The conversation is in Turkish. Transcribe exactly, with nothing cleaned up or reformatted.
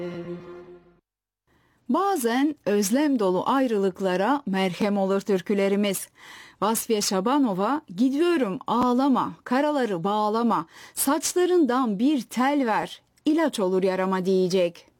Bazen özlem dolu ayrılıklara merhem olur türkülerimiz. Vasfiye Şabanova, gidiyorum ağlama, karaları bağlama, saçlarından bir tel ver, ilaç olur yarama diyecek.